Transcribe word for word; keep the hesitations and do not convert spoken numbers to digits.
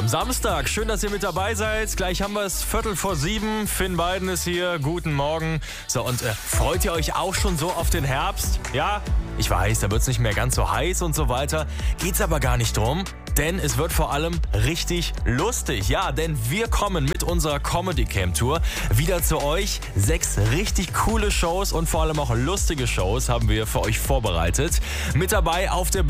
am Samstag. Schön, dass ihr mit dabei seid. Gleich haben wir es Viertel vor sieben. Finn Weiden ist hier. Guten Morgen. So, und äh, freut ihr euch auch schon so auf den Herbst? Ja, ich weiß, da wird es nicht mehr ganz so heiß und so weiter. Geht's aber gar nicht drum. Denn es wird vor allem richtig lustig. Ja, denn wir kommen mit unserer Comedy Camp Tour wieder zu euch. Sechs richtig coole Shows und vor allem auch lustige Shows haben wir für euch vorbereitet. Mit dabei auf der